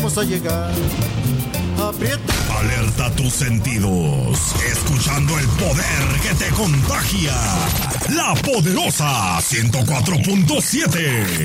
vamos a llegar. Aprieta. Alerta tus sentidos, escuchando el poder que te contagia. La Poderosa 104.7.